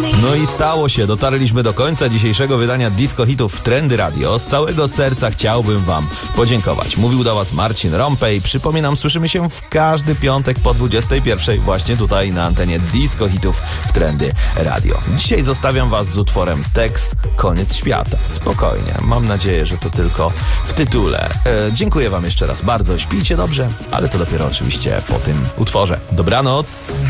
No i stało się, dotarliśmy do końca dzisiejszego wydania Disco Hitów Trendy Radio. Z całego serca chciałbym wam podziękować. Mówił do was Marcin Rompej. Przypominam, słyszymy się w każdy piątek po 21 właśnie tutaj na antenie Disco Hitów w Trendy Radio. Dzisiaj zostawiam was z utworem Tex, Koniec Świata. Spokojnie, mam nadzieję, że to tylko w tytule. Dziękuję wam jeszcze raz bardzo, śpijcie dobrze, ale to dopiero oczywiście po tym utworze. Dobranoc!